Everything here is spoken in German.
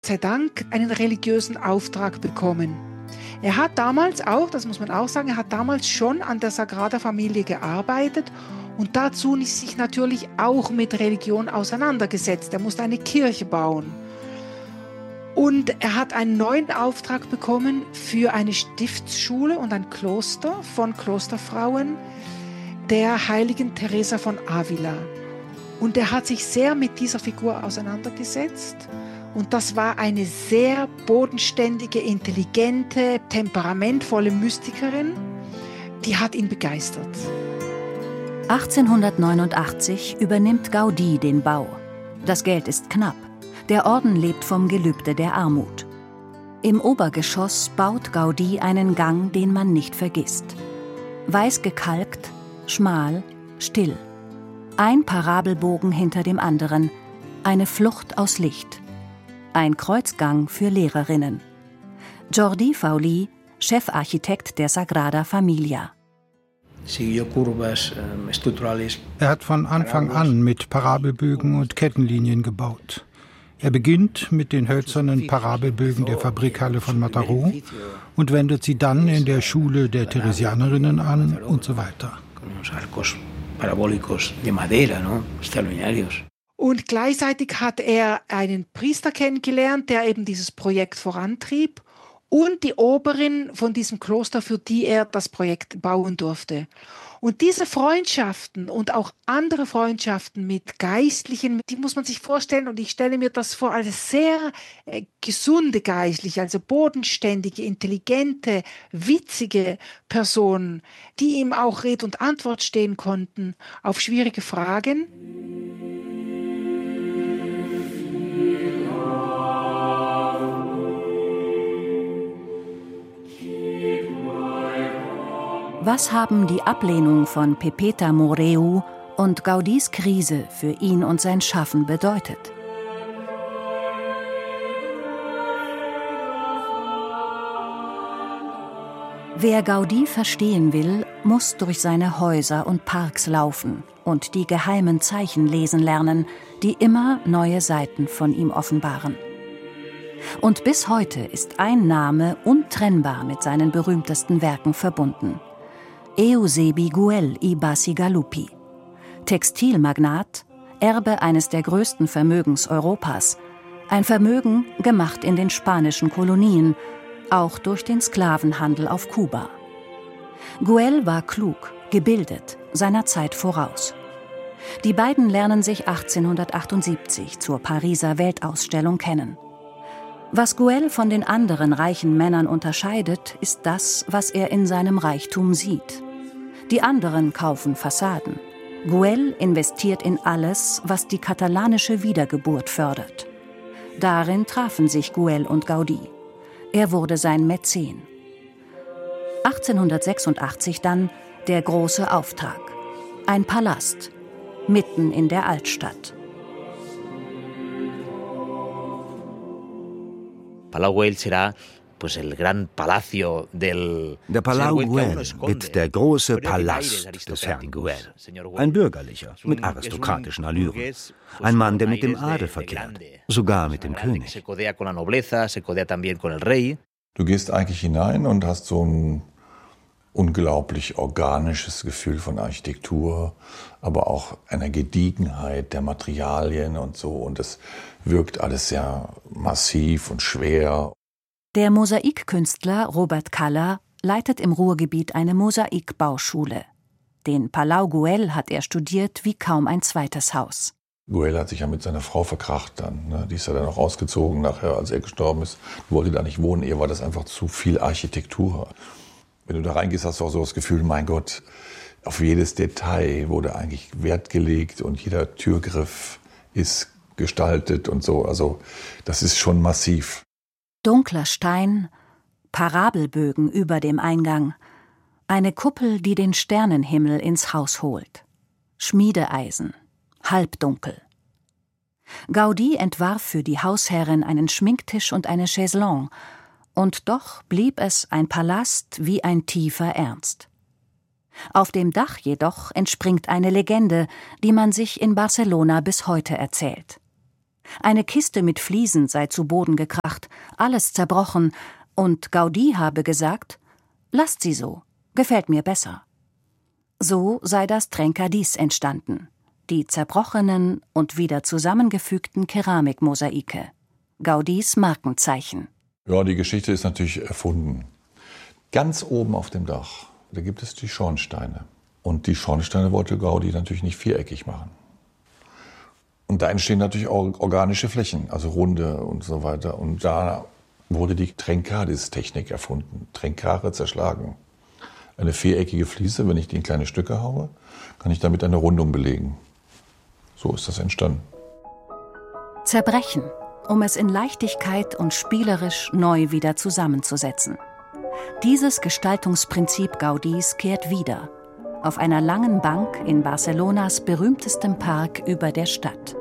sei Dank einen religiösen Auftrag bekommen. Er hat damals auch, das muss man auch sagen, er hat damals schon an der Sagrada Familie gearbeitet und dazu sich natürlich auch mit Religion auseinandergesetzt. Er musste eine Kirche bauen. Und er hat einen neuen Auftrag bekommen für eine Stiftsschule und ein Kloster von Klosterfrauen der heiligen Teresa von Avila. Und er hat sich sehr mit dieser Figur auseinandergesetzt. Und das war eine sehr bodenständige, intelligente, temperamentvolle Mystikerin. Die hat ihn begeistert. 1889 übernimmt Gaudí den Bau. Das Geld ist knapp. Der Orden lebt vom Gelübde der Armut. Im Obergeschoss baut Gaudí einen Gang, den man nicht vergisst. Weiß gekalkt, schmal, still. Ein Parabelbogen hinter dem anderen, eine Flucht aus Licht. Ein Kreuzgang für Lehrerinnen. Jordi Fauli, Chefarchitekt der Sagrada Familia. Er hat von Anfang an mit Parabelbögen und Kettenlinien gebaut. Er beginnt mit den hölzernen Parabelbögen der Fabrikhalle von Mataró und wendet sie dann in der Schule der Theresianerinnen an und so weiter. Und gleichzeitig hat er einen Priester kennengelernt, der eben dieses Projekt vorantrieb, und die Oberin von diesem Kloster, für die er das Projekt bauen durfte. Und diese Freundschaften und auch andere Freundschaften mit Geistlichen, die muss man sich vorstellen, und ich stelle mir das vor als sehr gesunde Geistliche, also bodenständige, intelligente, witzige Personen, die ihm auch Rede und Antwort stehen konnten auf schwierige Fragen. Was haben die Ablehnung von Pepeta Moreu und Gaudís Krise für ihn und sein Schaffen bedeutet? Wer Gaudí verstehen will, muss durch seine Häuser und Parks laufen und die geheimen Zeichen lesen lernen, die immer neue Seiten von ihm offenbaren. Und bis heute ist ein Name untrennbar mit seinen berühmtesten Werken verbunden: Eusebi Güell y Bacigalupi. Textilmagnat, Erbe eines der größten Vermögens Europas. Ein Vermögen gemacht in den spanischen Kolonien, auch durch den Sklavenhandel auf Kuba. Güell war klug, gebildet, seiner Zeit voraus. Die beiden lernen sich 1878 zur Pariser Weltausstellung kennen. Was Güell von den anderen reichen Männern unterscheidet, ist das, was er in seinem Reichtum sieht. Die anderen kaufen Fassaden. Güell investiert in alles, was die katalanische Wiedergeburt fördert. Darin trafen sich Güell und Gaudí. Er wurde sein Mäzen. 1886 dann der große Auftrag. Ein Palast, mitten in der Altstadt. Palau Güell wird der große Palast des Herrn Güell. Ein bürgerlicher, mit aristokratischen Allüren. Ein Mann, der mit dem Adel verkehrt, sogar mit dem König. Du gehst eigentlich hinein und hast so ein unglaublich organisches Gefühl von Architektur, aber auch einer Gediegenheit der Materialien und so. Und es wirkt alles sehr massiv und schwer. Der Mosaikkünstler Robert Calla leitet im Ruhrgebiet eine Mosaikbauschule. Den Palau Güell hat er studiert wie kaum ein zweites Haus. Güell hat sich ja mit seiner Frau verkracht dann. Ne? Die ist ja dann auch ausgezogen nachher, als er gestorben ist. Wollte da nicht wohnen, ihr war das einfach zu viel Architektur. Wenn du da reingehst, hast du auch so das Gefühl, mein Gott, auf jedes Detail wurde eigentlich Wert gelegt und jeder Türgriff ist gestaltet und so. Also das ist schon massiv. Dunkler Stein, Parabelbögen über dem Eingang, eine Kuppel, die den Sternenhimmel ins Haus holt. Schmiedeeisen, halbdunkel. Gaudí entwarf für die Hausherrin einen Schminktisch und eine Chaiselongue, und doch blieb es ein Palast wie ein tiefer Ernst. Auf dem Dach jedoch entspringt eine Legende, die man sich in Barcelona bis heute erzählt. Eine Kiste mit Fliesen sei zu Boden gekracht, alles zerbrochen, und Gaudí habe gesagt: »Lasst sie so, gefällt mir besser.« So sei das Trencadís entstanden, die zerbrochenen und wieder zusammengefügten Keramikmosaike, Gaudís Markenzeichen. Ja, die Geschichte ist natürlich erfunden. Ganz oben auf dem Dach, da gibt es die Schornsteine. Und die Schornsteine wollte Gaudí natürlich nicht viereckig machen. Und da entstehen natürlich auch organische Flächen, also runde und so weiter. Und da wurde die Trencadís-Technik erfunden. Trencare, zerschlagen. Eine viereckige Fliese, wenn ich die in kleine Stücke haue, kann ich damit eine Rundung belegen. So ist das entstanden. Zerbrechen, um es in Leichtigkeit und spielerisch neu wieder zusammenzusetzen. Dieses Gestaltungsprinzip Gaudís kehrt wieder, auf einer langen Bank in Barcelonas berühmtestem Park über der Stadt.